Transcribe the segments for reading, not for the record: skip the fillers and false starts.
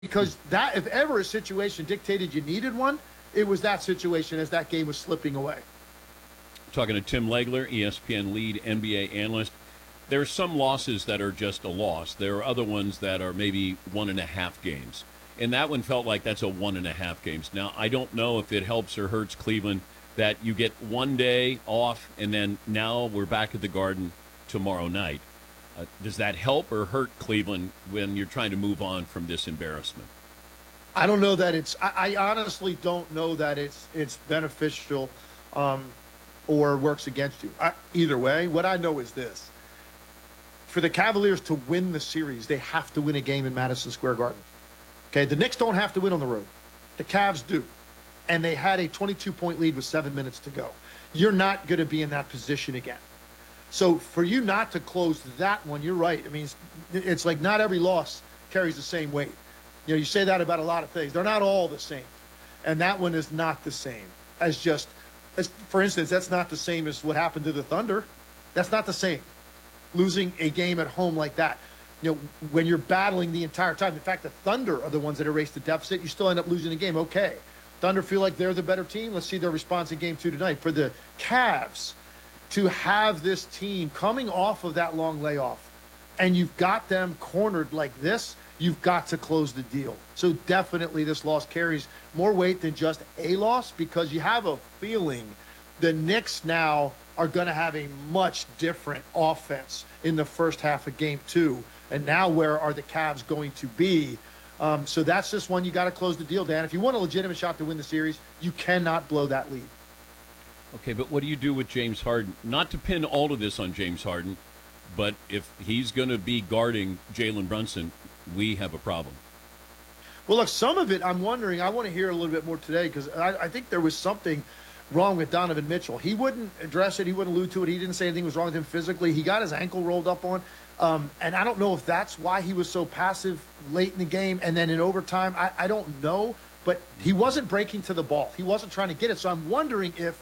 because that, if ever a situation dictated you needed one, it was that situation as that game was slipping away. Talking to Tim Legler, ESPN lead NBA analyst. There are some losses that are just a loss. There are other ones that are maybe 1.5 games. And that one felt like that's a 1.5 games. Now, I don't know if it helps or hurts Cleveland that you get one day off and then now we're back at the Garden tomorrow night. Does that help or hurt Cleveland when you're trying to move on from this embarrassment? I don't know that it's. I honestly don't know that it's beneficial or works against you. Either way, what I know is this: for the Cavaliers to win the series, they have to win a game in Madison Square Garden. Okay, the Knicks don't have to win on the road. The Cavs do, and they had a 22-point lead with 7 minutes to go. You're not going to be in that position again. So for you not to close that one, you're right. I mean, it's like not every loss carries the same weight. You know, you say that about a lot of things. They're not all the same. And that one is not the same for instance, that's not the same as what happened to the Thunder. That's not the same. Losing a game at home like that. You know, when you're battling the entire time. In fact, the Thunder are the ones that erased the deficit. You still end up losing the game. Okay. Thunder feel like they're the better team. Let's see their response in game 2 tonight. For the Cavs to have this team coming off of that long layoff and you've got them cornered like this, you've got to close the deal. So definitely this loss carries more weight than just a loss because you have a feeling the Knicks now are going to have a much different offense in the first half of game 2. And now where are the Cavs going to be? So that's just one you got to close the deal, Dan. If you want a legitimate shot to win the series, you cannot blow that lead. Okay, but what do you do with James Harden? Not to pin all of this on James Harden, but if he's going to be guarding Jalen Brunson, we have a problem. Well, look, some of it I'm wondering, I want to hear a little bit more today because I think there was something wrong with Donovan Mitchell. He wouldn't address it. He wouldn't allude to it. He didn't say anything was wrong with him physically. He got his ankle rolled up on. And I don't know if that's why he was so passive late in the game and then in overtime. I don't know. But he wasn't breaking to the ball. He wasn't trying to get it. So I'm wondering if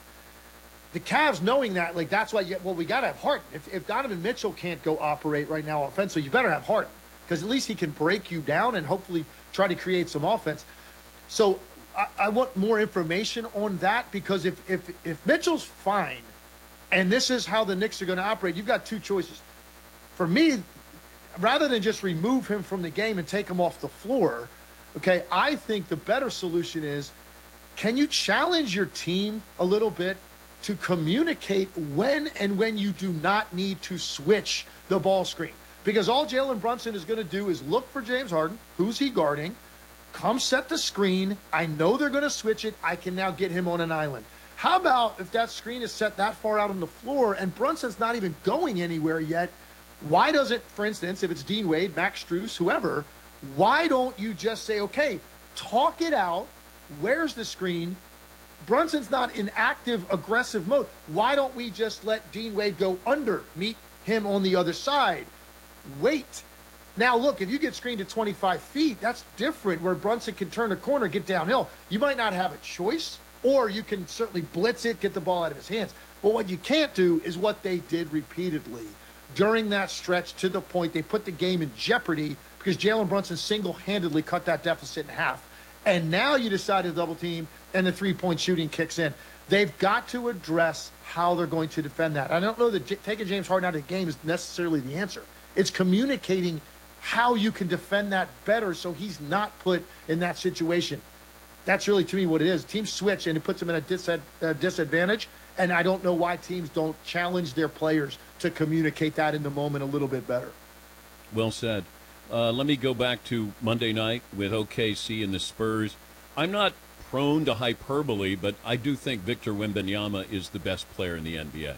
the Cavs, knowing that, like, that's why, we got to have Harden. If Donovan Mitchell can't go operate right now offensively, you better have Harden because at least he can break you down and hopefully try to create some offense. So I want more information on that because if Mitchell's fine and this is how the Knicks are going to operate, you've got two choices. For me, rather than just remove him from the game and take him off the floor, okay, I think the better solution is, can you challenge your team a little bit to communicate when and when you do not need to switch the ball screen? Because all Jalen Brunson is going to do is look for James Harden. Who's he guarding? Come set the screen. I know they're going to switch it. I can now get him on an island. How about if that screen is set that far out on the floor and Brunson's not even going anywhere yet? Why doesn't, for instance, if it's Dean Wade, Max Strus, whoever, why don't you just say, okay, talk it out. Where's the screen? Brunson's not in active, aggressive mode. Why don't we just let Dean Wade go under, meet him on the other side? Wait. Now, look, if you get screened at 25 feet, that's different where Brunson can turn a corner, get downhill. You might not have a choice, or you can certainly blitz it, get the ball out of his hands. But what you can't do is what they did repeatedly during that stretch to the point they put the game in jeopardy because Jalen Brunson single-handedly cut that deficit in half. And now you decide to double team and the three-point shooting kicks in. They've got to address how they're going to defend that. I don't know that taking James Harden out of the game is necessarily the answer. It's communicating how you can defend that better so he's not put in that situation. That's really, to me, what it is. Teams switch, and it puts them in a disadvantage, and I don't know why teams don't challenge their players to communicate that in the moment a little bit better. Well said. Let me go back to Monday night with OKC and the Spurs. I'm not prone to hyperbole, but I do think Victor Wembanyama is the best player in the NBA.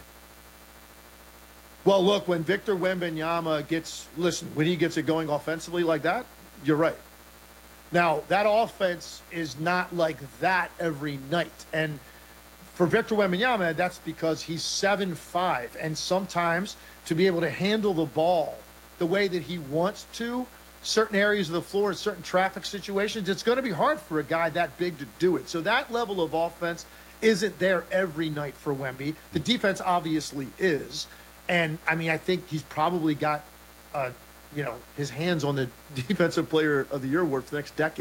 Well, look, when Victor Wembanyama when he gets it going offensively like that, you're right. Now, that offense is not like that every night. And for Victor Wembanyama, that's because he's 7'5", and sometimes to be able to handle the ball the way that he wants to, certain areas of the floor in certain traffic situations, it's going to be hard for a guy that big to do it. So that level of offense isn't there every night for Wemby. The defense obviously is. And, I mean, I think he's probably got a his hands on the Defensive Player of the Year award for the next decade.